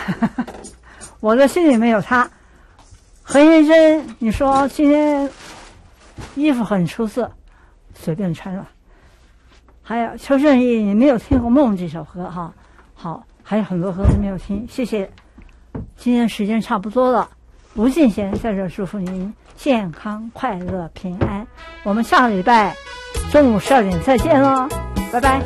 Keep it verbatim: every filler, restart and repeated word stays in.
我的心里没有他。何先生，你说今天衣服很出色，随便穿了。还有邱正义，你没有听过《梦》这首歌哈？好，还有很多歌都没有听，谢谢。今天时间差不多了，吴敬贤在这祝福您健康、快乐、平安。我们下个礼拜中午十二点再见喽，拜拜。